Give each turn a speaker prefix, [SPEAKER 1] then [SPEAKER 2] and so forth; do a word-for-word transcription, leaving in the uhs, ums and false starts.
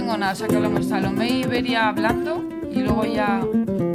[SPEAKER 1] tengo nada, o sea que hablamos Salomé y Iberia hablando y luego ya